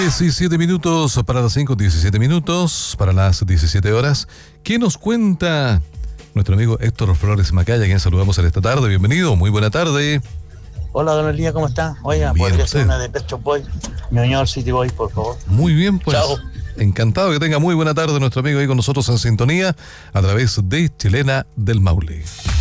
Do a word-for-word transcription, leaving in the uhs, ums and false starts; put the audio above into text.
diecisiete minutos para las cinco, diecisiete minutos para las diecisiete horas. ¿Qué nos cuenta nuestro amigo Héctor Flores Macaya, a quien saludamos en esta tarde? Bienvenido, muy buena tarde. Hola, don Elías, ¿cómo está? Oiga, Bien, podría usted. ser una de Pet Shop Boy, Ñoñor City Boy, por favor. Muy bien, pues. Chao. Encantado que tenga muy buena tarde nuestro amigo ahí con nosotros en sintonía a través de Chilena del Maule.